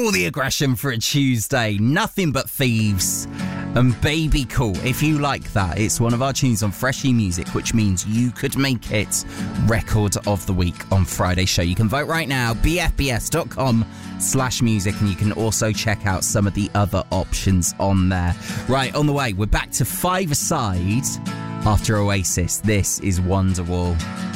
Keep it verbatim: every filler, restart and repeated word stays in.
All the aggression for a Tuesday. Nothing But Thieves and Baby Cool. If you like that, it's one of our tunes on Freshie Music, which means you could make it Record of the Week on Friday's show. You can vote right now, b f b s dot com slash music, and you can also check out some of the other options on there. Right, on the way, we're back to Five Aside after Oasis. This is Wonderwall.